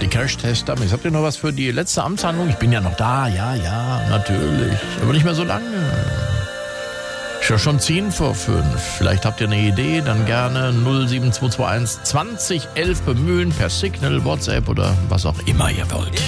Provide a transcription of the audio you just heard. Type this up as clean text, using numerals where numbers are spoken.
die Crash-Tester. Habt ihr noch was für die letzte Amtshandlung? Ich bin ja noch da, ja, natürlich. Aber nicht mehr so lange. Ist ja schon 10 vor 5. Vielleicht habt ihr eine Idee, dann gerne 07221 20 11 bemühen per Signal, WhatsApp oder was auch immer ihr wollt.